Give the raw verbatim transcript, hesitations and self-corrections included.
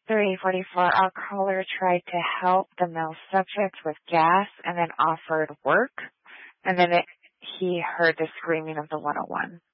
three forty-four, our caller tried to help the male subject with gas and then offered work, and then it, he heard the screaming of the one oh one.